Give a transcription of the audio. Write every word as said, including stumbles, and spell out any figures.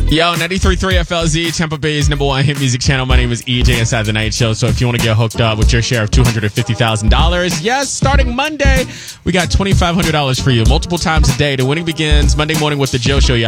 Yo, ninety-three point three F L Z, Tampa Bay's number one hit music channel. My name is E J inside the night show. So if you want to get hooked up with your share of two hundred fifty thousand dollars, yes, starting Monday, we got twenty-five hundred dollars for you multiple times a day. The winning begins Monday morning with the Joe Show, y'all.